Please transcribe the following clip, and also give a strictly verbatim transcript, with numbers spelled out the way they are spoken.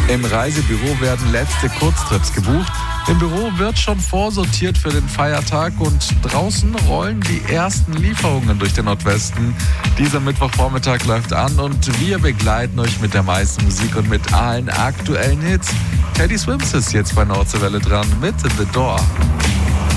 Im Reisebüro werden letzte Kurztrips gebucht. Im Büro wird schon vorsortiert für den Feiertag und draußen rollen die ersten Lieferungen durch den Nordwesten. Dieser Mittwochvormittag läuft an und wir begleiten euch mit der meisten Musik und mit allen aktuellen Hits. Teddy Swims ist jetzt bei Nordseewelle dran mit The Door.